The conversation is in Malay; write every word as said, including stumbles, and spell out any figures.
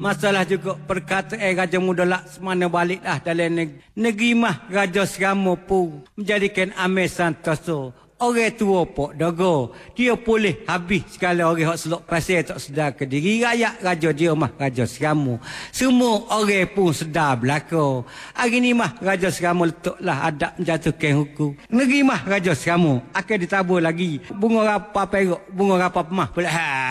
Masalah juga perkataan Raja Muda Laksmana balik dah dalam negeri. Negeri mah Raja Serama pun menjadikan Amir Santoso orang tua pok dogo. Dia boleh habis segala orang hak selok pasal tak sedar ke diri rakyat raja dia mah Raja Serama. Semua orang pun sedar belaka. Hari ni mah Raja Serama letaklah adab menjatuhkan hukum. Negeri mah Raja Serama akan ditabur lagi bunga rapa perak, bunga rapa pemah pula. Ha.